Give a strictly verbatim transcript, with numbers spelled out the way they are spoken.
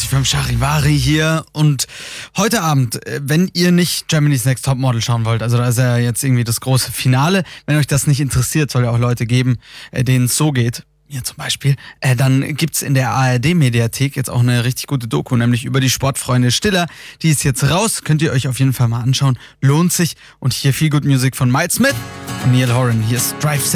vierundvierzig Komma fünf Charivari hier und heute Abend, wenn ihr nicht Germany's Next Topmodel schauen wollt, also da ist ja jetzt irgendwie das große Finale, wenn euch das nicht interessiert, soll ja auch Leute geben, denen es so geht, mir zum Beispiel, äh, dann gibt's in der A R D-Mediathek jetzt auch eine richtig gute Doku, nämlich über die Sportfreunde Stiller. Die ist jetzt raus, könnt ihr euch auf jeden Fall mal anschauen, lohnt sich. Und hier viel Good Music von Mike Smith und Neil Horan, hier ist Drive Safe.